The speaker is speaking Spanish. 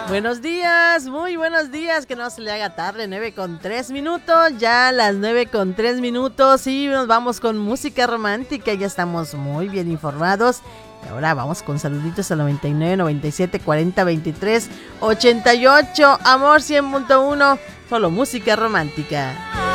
Buenos días, muy buenos días, que no se le haga tarde, 9:03, ya las 9:03 y nos vamos con música romántica, ya estamos muy bien informados. Y ahora vamos con saluditos al 99 97 40 23 88, Amor 100.1, solo música romántica.